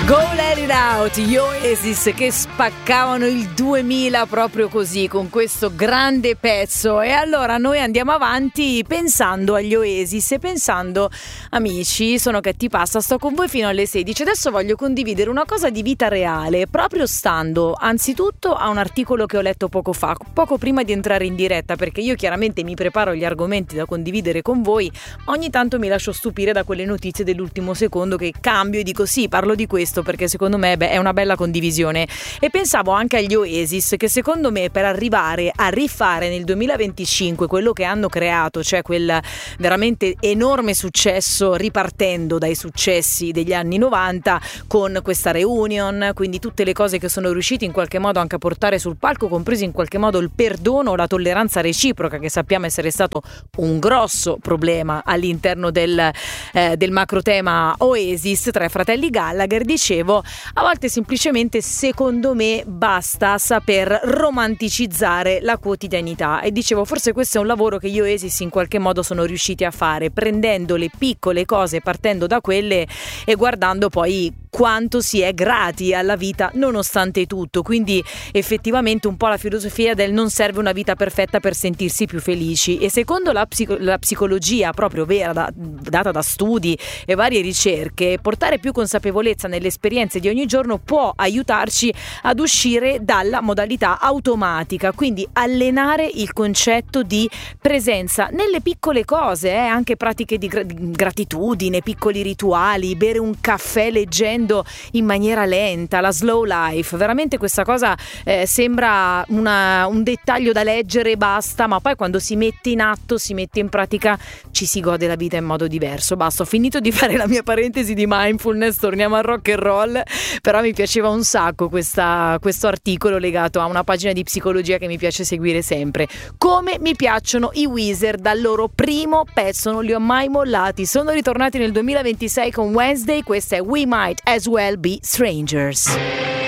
Go Let It Out, gli Oasis che spaccavano il 2000 proprio così, con questo grande pezzo. E allora noi andiamo avanti pensando agli Oasis e pensando, amici, sono Katy Pasta, sto con voi fino alle 16. Adesso voglio condividere una cosa di vita reale, proprio stando anzitutto a un articolo che ho letto poco fa, poco prima di entrare in diretta, perché io chiaramente mi preparo gli argomenti da condividere con voi. Ogni tanto mi lascio stupire da quelle notizie dell'ultimo secondo che cambio e dico sì, parlo di questo perché secondo me è una bella condivisione. E pensavo anche agli Oasis, che secondo me per arrivare a rifare nel 2025 quello che hanno creato, cioè quel veramente enorme successo, ripartendo dai successi degli anni 90 con questa reunion, quindi tutte le cose che sono riusciti in qualche modo anche a portare sul palco, compreso in qualche modo il perdono, la tolleranza reciproca, che sappiamo essere stato un grosso problema all'interno del macro tema Oasis tra i fratelli Gallagher. Dicevo, a volte semplicemente secondo me basta saper romanticizzare la quotidianità, e dicevo forse questo è un lavoro che gli Oasis in qualche modo sono riusciti a fare, prendendo le piccole cose, partendo da quelle e guardando poi quanto si è grati alla vita nonostante tutto. Quindi effettivamente un po' la filosofia del non serve una vita perfetta per sentirsi più felici, e secondo la psicologia proprio vera, data da studi e varie ricerche, portare più consapevolezza nelle esperienze di ogni giorno può aiutarci ad uscire dalla modalità automatica, quindi allenare il concetto di presenza nelle piccole cose, anche pratiche di gratitudine, piccoli rituali, bere un caffè leggendo in maniera lenta, la slow life. Veramente questa cosa sembra un dettaglio da leggere e basta, ma poi quando si mette in atto, si mette in pratica, ci si gode la vita in modo diverso. Basta, ho finito di fare la mia parentesi di mindfulness, torniamo al rock and roll. Però mi piaceva un sacco questo articolo legato a una pagina di psicologia che mi piace seguire sempre. Come mi piacciono i Weezer, dal loro primo pezzo non li ho mai mollati. Sono ritornati nel 2026 con Wednesday, questa è We Might As Well Be Strangers.